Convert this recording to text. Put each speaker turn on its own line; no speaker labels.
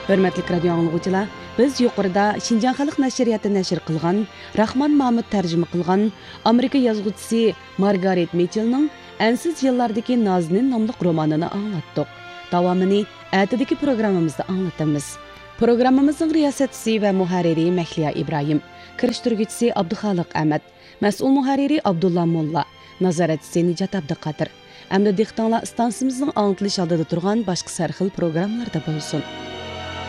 Hörmətli radio anlıqçılar, biz yuqorida Şinjan Xalq Nəşriyyatı nəşr qılğan, Rahman Mahmud tərcümə qılğan Amerika yazğıçısı Margaret Mitchell'ның Ensiz yıllardaki Nazinin namlıq romanını anlattık. Davamını ətidəki proqramımızda anlatımız. Proqramımızın riyasətçisi və muharriri Məhliya İbrahim, kiriştirgüçisi Abduxaliq Əhməd, məsul muharriri Abdullah Molla, nazaratçisi Nicat Abduqadir. Əmdə diqtanlar istansımızın anlatılış aldıda turğan başqa sərxil proqramlarda bolsun.